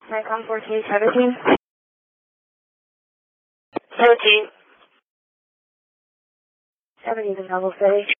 Nikon 14, 17. 17. 70 is a novel city.